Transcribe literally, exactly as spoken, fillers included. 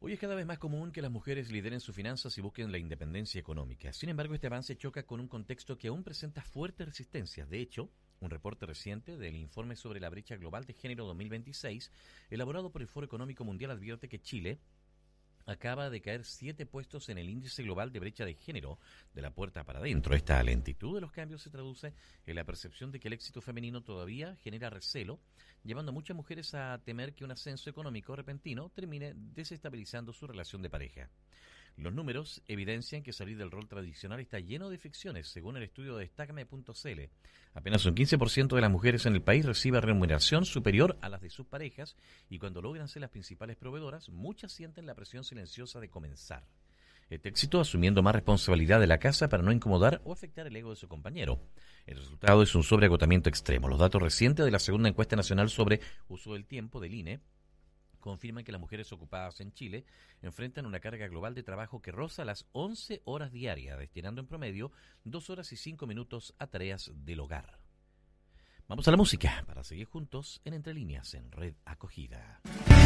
Hoy es cada vez más común que las mujeres lideren sus finanzas y busquen la independencia económica. Sin embargo, este avance choca con un contexto que aún presenta fuertes resistencias. De hecho, un reporte reciente del Informe sobre la Brecha Global de Género dos mil veintiséis, elaborado por el Foro Económico Mundial, advierte que Chile acaba de caer siete puestos en el índice global de brecha de género de la puerta para adentro. Esta lentitud de los cambios se traduce en la percepción de que el éxito femenino todavía genera recelo, llevando a muchas mujeres a temer que un ascenso económico repentino termine desestabilizando su relación de pareja. Los números evidencian que salir del rol tradicional está lleno de fricciones, según el estudio de Destacame punto c l. Apenas un quince por ciento de las mujeres en el país recibe remuneración superior a las de sus parejas, y cuando logran ser las principales proveedoras, muchas sienten la presión silenciosa de comenzar este éxito asumiendo más responsabilidad de la casa para no incomodar o afectar el ego de su compañero. El resultado es un sobreagotamiento extremo. Los datos recientes de la segunda encuesta nacional sobre uso del tiempo del I N E confirman que las mujeres ocupadas en Chile enfrentan una carga global de trabajo que roza las once horas diarias, destinando en promedio dos horas y cinco minutos a tareas del hogar. Vamos a la música para seguir juntos en Entre Líneas en Red Acogida.